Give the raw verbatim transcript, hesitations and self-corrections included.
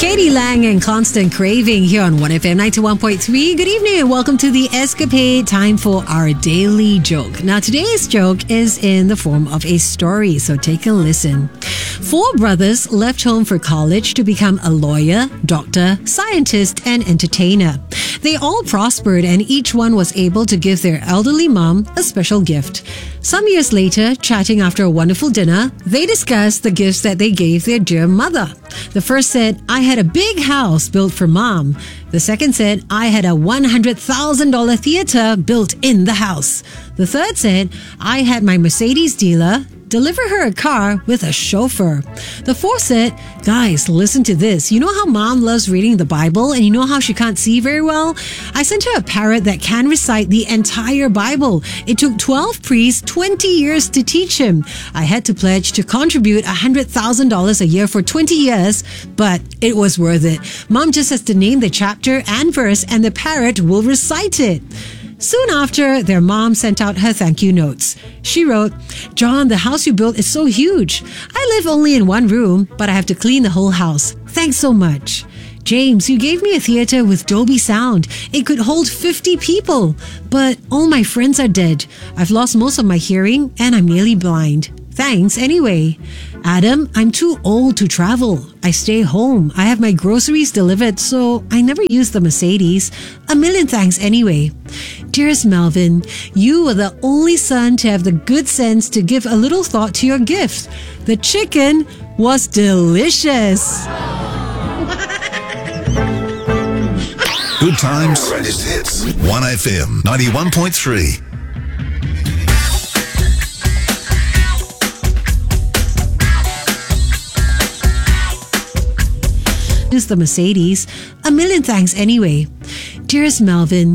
Katie Lang and Constant Craving here on one F M ninety-one point three. Good evening and welcome to The Escapade. Time for our daily joke. Now, today's joke is in the form of a story, so take a listen. Four brothers left home for college to become a lawyer, doctor, scientist, and entertainer. They all prospered and each one was able to give their elderly mom a special gift. Some years later, chatting after a wonderful dinner, they discussed the gifts that they gave their dear mother. The first said, "I had a big house built for mom." The second said, "I had a one hundred thousand dollars theater built in the house." The third said, "I had my Mercedes dealer deliver her a car with a chauffeur." The fourth said, "Guys, listen to this. You know how mom loves reading the Bible and you know how she can't see very well? I sent her a parrot that can recite the entire Bible. It took twelve priests twenty years to teach him. I had to pledge to contribute one hundred thousand dollars a year for twenty years, but it was worth it. Mom just has to name the chapter and verse and the parrot will recite it." Soon after, their mom sent out her thank you notes. She wrote, "John, the house you built is so huge. I live only in one room, but I have to clean the whole house. Thanks so much. James, you gave me a theater with Dolby Sound. It could hold fifty people, but all my friends are dead. I've lost most of my hearing and I'm nearly blind. Thanks anyway. Adam, I'm too old to travel. I stay home. I have my groceries delivered, so I never use the Mercedes. A million thanks anyway. Dearest Melvin, you were the only son to have the good sense to give a little thought to your gift. The chicken was delicious." Good times. Greatest hits. one F M ninety-one point three. Use the Mercedes. A million thanks anyway. Dearest Melvin,